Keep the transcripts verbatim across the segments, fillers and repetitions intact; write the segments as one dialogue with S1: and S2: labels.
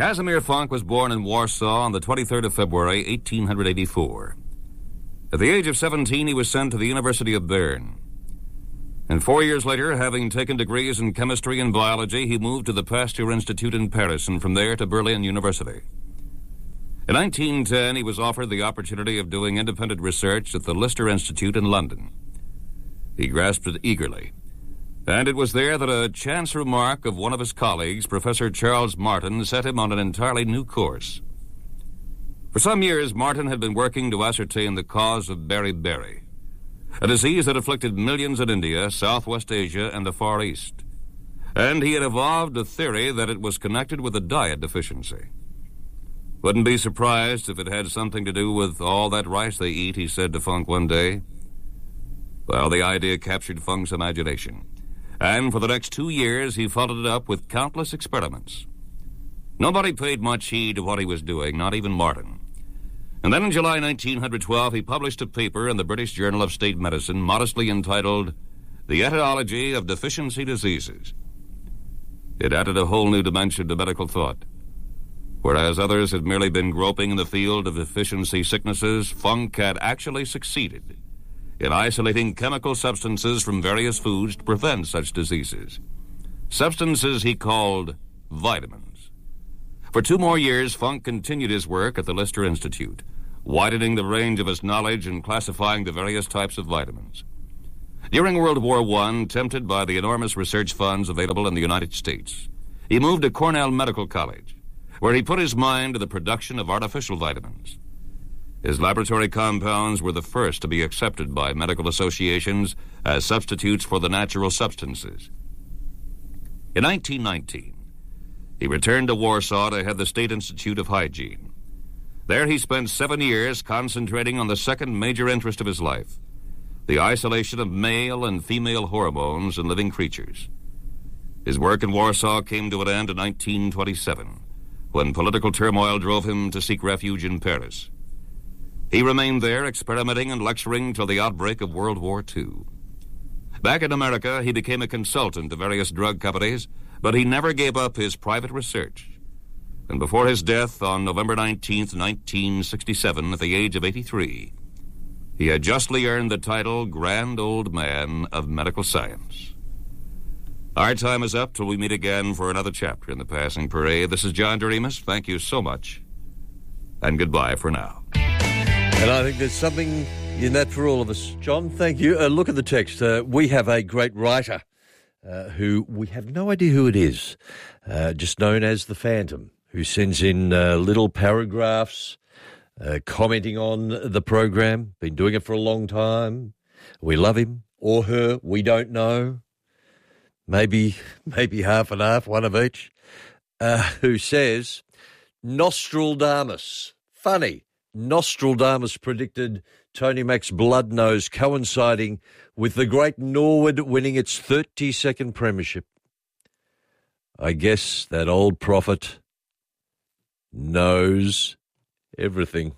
S1: Casimir Funk was born in Warsaw on the twenty-third of February, eighteen eighty-four. At the age of seventeen, he was sent to the University of Bern. And four years later, having taken degrees in chemistry and biology, he moved to the Pasteur Institute in Paris, and from there to Berlin University. In nineteen ten, he was offered the opportunity of doing independent research at the Lister Institute in London. He grasped it eagerly. And it was there that a chance remark of one of his colleagues, Professor Charles Martin, set him on an entirely new course. For some years, Martin had been working to ascertain the cause of beriberi, a disease that afflicted millions in India, Southwest Asia, and the Far East. And he had evolved a theory that it was connected with a diet deficiency. Wouldn't be surprised if it had something to do with all that rice they eat, he said to Funk one day. Well, the idea captured Funk's imagination. And for the next two years, he followed it up with countless experiments. Nobody paid much heed to what he was doing, not even Martin. And then in July nineteen twelve, he published a paper in the British Journal of State Medicine, modestly entitled The Etiology of Deficiency Diseases. It added a whole new dimension to medical thought. Whereas others had merely been groping in the field of deficiency sicknesses, Funk had actually succeeded in isolating chemical substances from various foods to prevent such diseases. Substances he called vitamins. For two more years, Funk continued his work at the Lister Institute, widening the range of his knowledge and classifying the various types of vitamins. During World War One, tempted by the enormous research funds available in the United States, he moved to Cornell Medical College, where he put his mind to the production of artificial vitamins. His laboratory compounds were the first to be accepted by medical associations as substitutes for the natural substances. In nineteen nineteen, he returned to Warsaw to head the State Institute of Hygiene. There he spent seven years concentrating on the second major interest of his life, the isolation of male and female hormones in living creatures. His work in Warsaw came to an end in nineteen twenty-seven, when political turmoil drove him to seek refuge in Paris. He remained there, experimenting and lecturing till the outbreak of World War Two. Back in America, he became a consultant to various drug companies, but he never gave up his private research. And before his death on November nineteenth, nineteen sixty-seven, at the age of eighty-three, he had justly earned the title Grand Old Man of Medical Science. Our time is up till we meet again for another chapter in the Passing Parade. This is John Doremus. Thank you so much, and goodbye for now.
S2: And I think there's something in that for all of us. John, thank you. Uh, look at the text. Uh, we have a great writer uh, who we have no idea who it is, uh, just known as the Phantom, who sends in uh, little paragraphs uh, commenting on the program. Been doing it for a long time. We love him or her. We don't know. Maybe, maybe half and half, one of each. Uh, who says, Nostradamus. Funny. Nostradamus predicted Tony Mac's blood nose coinciding with the great Norwood winning its thirty-second premiership. I guess that old prophet knows everything.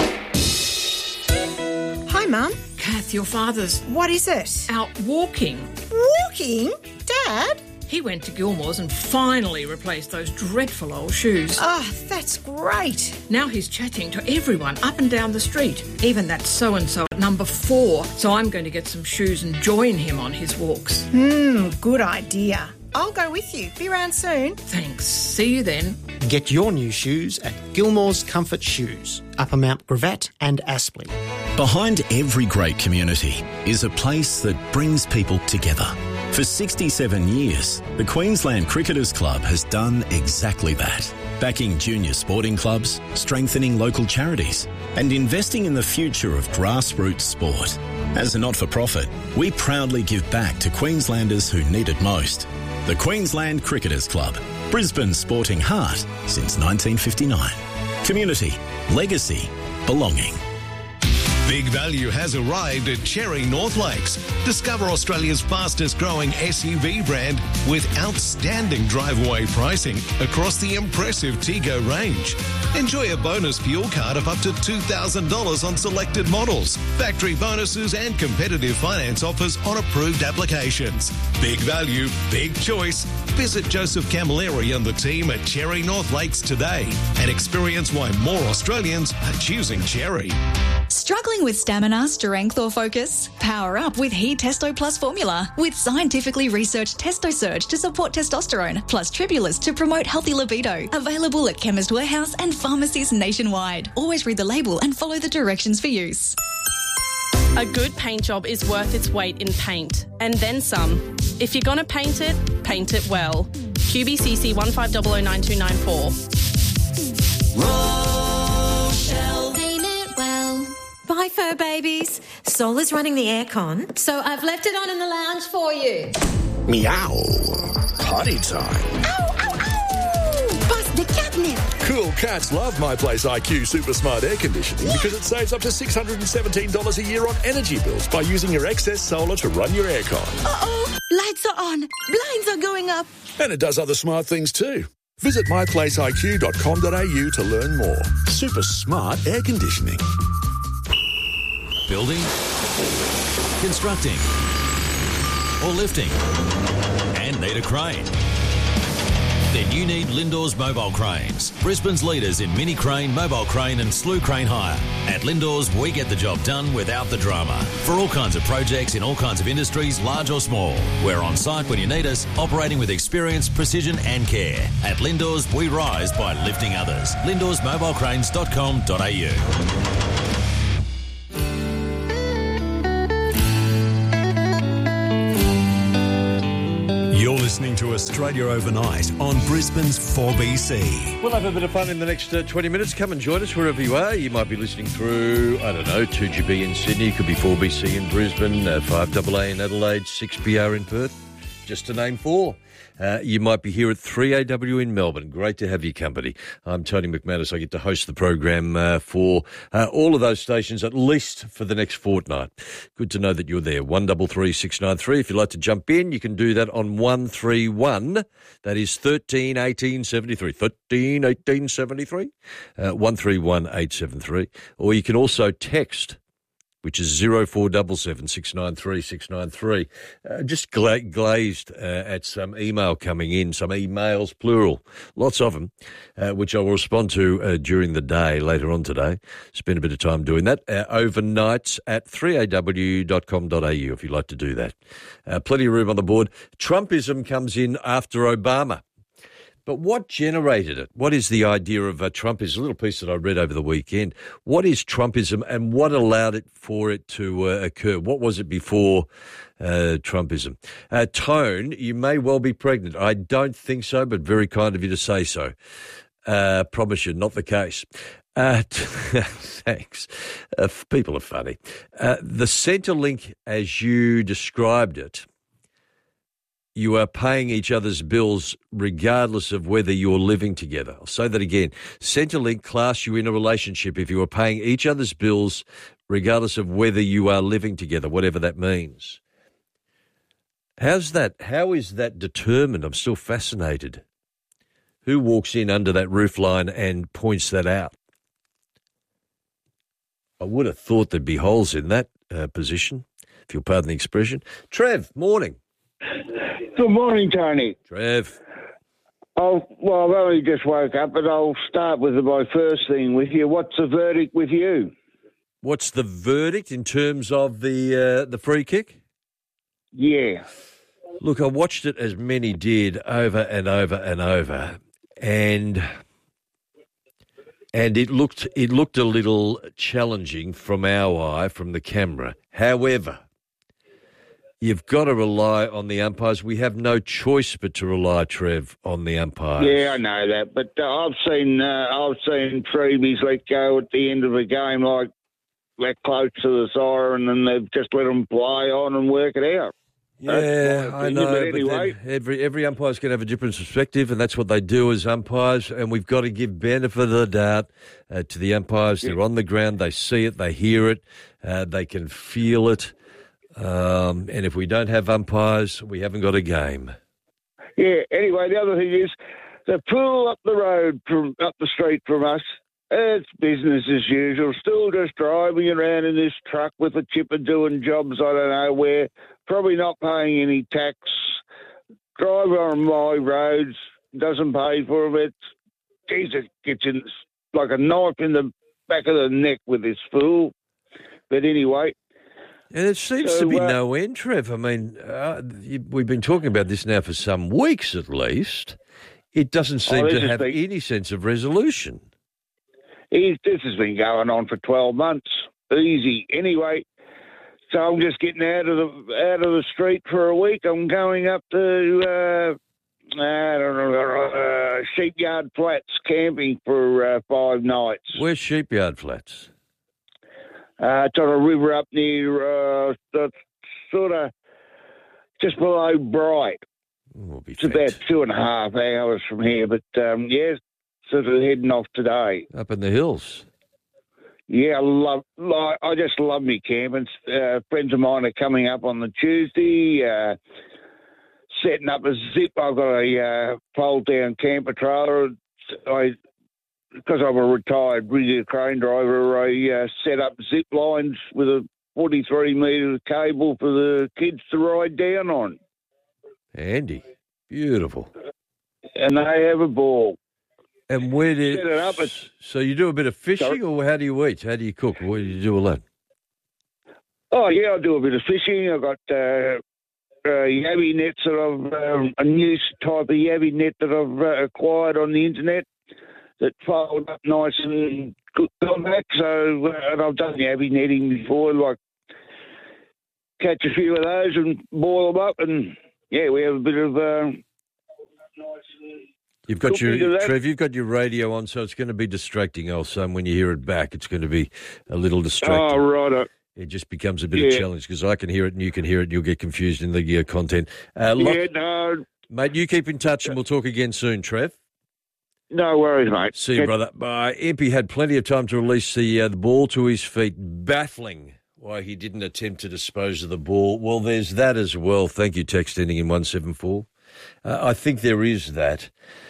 S3: Hi, Mum.
S4: Kath, your father's
S3: What is it?
S4: out walking.
S3: Walking? Dad?
S4: He went to Gilmore's and finally replaced those dreadful old shoes.
S3: Oh, that's great.
S4: Now he's chatting to everyone up and down the street, even that so-and-so at number four. So I'm going to get some shoes and join him on his walks.
S3: Hmm, good idea. I'll go with you. Be around soon.
S4: Thanks. See you then.
S5: Get your new shoes at Gilmore's Comfort Shoes, Upper Mount Gravatt and Aspley.
S6: Behind every great community is a place that brings people together. For sixty-seven years, the Queensland Cricketers Club has done exactly that, backing junior sporting clubs, strengthening local charities, and investing in the future of grassroots sport. As a not-for-profit, we proudly give back to Queenslanders who need it most. The Queensland Cricketers Club, Brisbane's sporting heart since nineteen fifty-nine. Community, legacy, belonging.
S7: Big value has arrived at Cherry North Lakes. Discover Australia's fastest growing S U V brand with outstanding drive-away pricing across the impressive Tego range. Enjoy a bonus fuel card of up to two thousand dollars on selected models, factory bonuses and competitive finance offers on approved applications. Big value, big choice. Visit Joseph Camilleri and the team at Cherry North Lakes today and experience why more Australians are choosing Cherry.
S8: Struggling with stamina, strength or focus? Power up with He Testo Plus formula with scientifically researched Testo Surge to support testosterone plus Tribulus to promote healthy libido. Available at Chemist Warehouse and pharmacies nationwide. Always read the label and follow the directions for use.
S9: A good paint job is worth its weight in paint, and then some. If you're going to paint it, paint it well. Q B C C one five zero zero nine two nine four.
S10: Rochelle. Paint it well. Bye, fur babies. Sol is running the aircon, so I've left it on in the lounge for you.
S11: Meow. Potty time.
S10: Ow, ow, ow! Bust the catnip.
S11: Cool cats love My Place I Q Super Smart Air Conditioning yeah. because it saves up to six hundred seventeen dollars a year on energy bills by using your excess solar to run your aircon.
S12: Uh-oh, lights are on, blinds are going up.
S11: And it does other smart things too. Visit my place I Q dot com dot a u to learn more. Super smart air conditioning.
S13: Building, constructing, or lifting, and need a crane? Then you need Lindor's Mobile Cranes, Brisbane's leaders in mini crane, mobile crane and slew crane hire. At Lindor's, we get the job done without the drama. For all kinds of projects in all kinds of industries, large or small. We're on site when you need us, operating with experience, precision and care. At Lindor's, we rise by lifting others. lindors mobile cranes dot com dot a u.
S7: You're listening to Australia Overnight on Brisbane's four B C.
S2: We'll have a bit of fun in the next uh, twenty minutes. Come and join us wherever you are. You might be listening through, I don't know, two G B in Sydney. It could be four B C in Brisbane, uh, five A A in Adelaide, six B R in Perth, just to name four. Uh, you might be here at three A W in Melbourne. Great to have your company. I'm Tony McManus. I get to host the program uh, for uh, all of those stations, at least for the next fortnight. Good to know that you're there. one three three six nine three. If you'd like to jump in, you can do that on one three one. That is thirteen eighteen seventy-three. thirteen eighteen seventy-three. Uh, one three one eight seven three. Or you can also text, which is zero four seven seven six nine three six nine three. Uh, just gla- glazed uh, at some email coming in, some emails, plural, lots of them, uh, which I will respond to uh, during the day, later on today. Spend a bit of time doing that. Uh, overnight at three a w dot com dot a u if you'd like to do that. Uh, plenty of room on the board. Trumpism comes in after Obama. But what generated it? What is the idea of uh, Trumpism? A little piece that I read over the weekend. What is Trumpism and what allowed it for it to uh, occur? What was it before uh, Trumpism? Uh, Tone, you may well be pregnant. I don't think so, but very kind of you to say so. Uh, promise you, not the case. Uh, thanks. Uh, people are funny. Uh, the Centrelink, as you described it, you are paying each other's bills regardless of whether you're living together. I'll say that again. Centrelink class you in a relationship if you are paying each other's bills regardless of whether you are living together, whatever that means. How's that? How is that determined? I'm still fascinated. Who walks in under that roofline and points that out? I would have thought there'd be holes in that uh, position, if you'll pardon the expression. Trev, morning.
S14: Good morning, Tony.
S2: Trev.
S14: Oh, well, I've only just woke up, but I'll start with my first thing with you. What's the verdict with you?
S2: What's the verdict in terms of the uh, the free kick?
S14: Yeah.
S2: Look, I watched it as many did over and over and over, and and it looked it looked a little challenging from our eye, from the camera. However, you've got to rely on the umpires. We have no choice but to rely, Trev, on the umpires.
S14: Yeah, I know that, but uh, I've seen uh, I've seen freebies let go at the end of a game, like that close to the siren, and they've just let them play on and work it out.
S2: Yeah, I know.
S14: But anyway,
S2: but every every umpire's going to have a different perspective, and that's what they do as umpires. And we've got to give benefit of the doubt uh, to the umpires. Yeah. They're on the ground, they see it, they hear it, uh, they can feel it. Um, and if we don't have umpires, we haven't got a game.
S14: Yeah. Anyway, the other thing is the pool up the road from up the street from us. It's business as usual. Still just driving around in this truck with a chipper doing jobs I don't know where. Probably not paying any tax. Drive on my roads. Doesn't pay for it. Jesus, gets in like a knife in the back of the neck with this fool. But anyway.
S2: And it seems so, to be uh, no end, Trev. I mean, uh, we've been talking about this now for some weeks at least. It doesn't seem oh, to have been, any sense of resolution.
S14: He's, this has been going on for twelve months. Easy. Anyway, so I'm just getting out of the out of the street for a week. I'm going up to uh, I don't know, uh, Sheepyard Flats camping for uh, five nights.
S2: Where's Sheepyard Flats?
S14: Uh, it's on a river up near uh, sort of just below Bright.
S2: We'll
S14: it's fat. About two and a half hours from here, but um, yeah, sort of heading off today.
S2: Up in the hills.
S14: Yeah, I love. Like, I just love me camping. Uh, friends of mine are coming up on the Tuesday, uh, setting up a zip. I've got a uh, fold-down camper trailer. I, because I'm a retired rigid crane driver, I uh, set up zip lines with a forty-three metre cable for the kids to ride down on.
S2: Andy, beautiful.
S14: And they have a ball.
S2: And where do
S14: set it up? It's,
S2: so you do a bit of fishing, sorry? Or how do you eat? How do you cook? What do you do all that?
S14: Oh yeah, I do a bit of fishing. I've got uh, uh, yabby nets that I've uh, a new type of yabby net that I've uh, acquired on the internet that fold up nice and good compact. So uh, and I've done yabby netting before, like catch a few of those and boil them up and. Yeah, we have a bit of. Uh,
S2: you've got your Trev. You've got your radio on, so it's going to be distracting. Also, when you hear it back, it's going to be a little distracting.
S14: Oh, right.
S2: It just becomes a bit yeah. of a challenge because I can hear it and you can hear it, and you'll get confused in the uh, content. Uh,
S14: yeah, Lock, no,
S2: mate. You keep in touch, and we'll talk again soon, Trev.
S14: No worries, mate.
S2: See you, brother. Uh, Impey had plenty of time to release the uh, the ball to his feet, baffling. Why he didn't attempt to dispose of the ball. Well, there's that as well. Thank you, text ending in one seven four. Uh, I think there is that.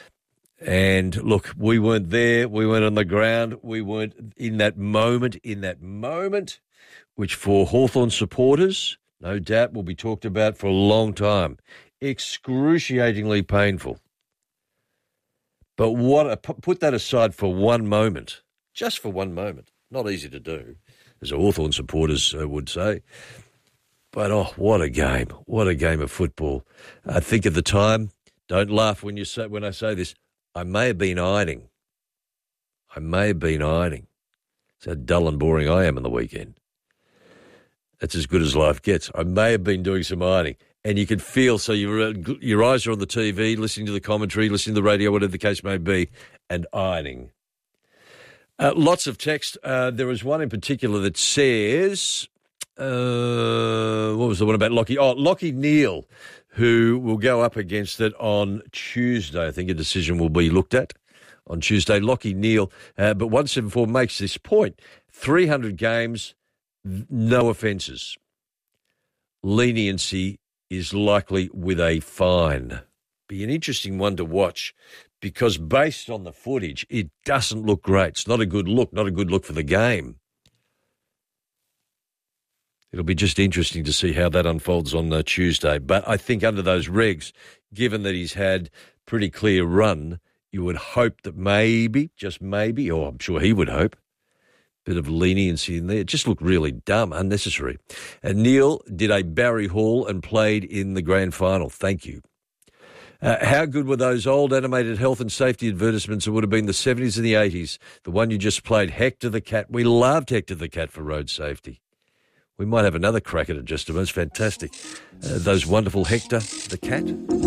S2: And look, we weren't there. We weren't on the ground. We weren't in that moment, in that moment, which for Hawthorn supporters, no doubt will be talked about for a long time. Excruciatingly painful. But what? A, put that aside for one moment, just for one moment. Not easy to do, as Hawthorn supporters uh, would say. But, oh, what a game. What a game of football. I think at the time, don't laugh when you say when I say this, I may have been ironing. I may have been ironing. That's how dull and boring I am on the weekend. That's as good as life gets. I may have been doing some ironing. And you can feel, so your, your eyes are on the T V, listening to the commentary, listening to the radio, whatever the case may be, and ironing. Uh, lots of text. Uh, there was one in particular that says, uh, what was the one about Lockie? Oh, Lockie Neal, who will go up against it on Tuesday. I think a decision will be looked at on Tuesday. Lockie Neal, uh, but one seventy-four makes this point. three hundred games, no offences. Leniency is likely with a fine. Be an interesting one to watch. Because based on the footage, it doesn't look great. It's not a good look, not a good look for the game. It'll be just interesting to see how that unfolds on uh, Tuesday. But I think under those regs, given that he's had pretty clear run, you would hope that maybe, just maybe, or I'm sure he would hope, a bit of leniency in there. It just looked really dumb, unnecessary. And Neil did a Barry Hall and played in the grand final. Thank you. Uh, how good were those old animated health and safety advertisements? It would have been the seventies and the eighties. The one you just played, Hector the Cat. We loved Hector the Cat for road safety. We might have another crack at it just a minute. It's fantastic. Uh, those wonderful Hector the Cat.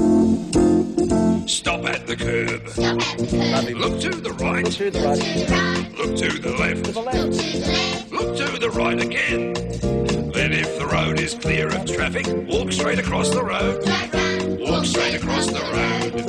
S15: Stop at the curb.
S2: Stop at the curb.
S15: Look to the right.
S2: Look to the right.
S15: Look to the left.
S2: To the left.
S15: Look to the right again. Then if the road is clear of traffic. Walk straight across the road. Walk straight across the road.